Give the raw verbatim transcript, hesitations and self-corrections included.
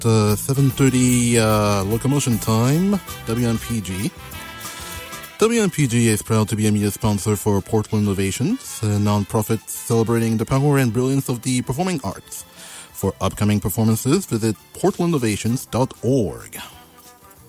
uh, seven thirty uh, locomotion time, W N P G. W N P G is proud to be a media sponsor for Portland Ovations, a non-profit celebrating the power and brilliance of the performing arts. For upcoming performances, visit portland ovations dot org.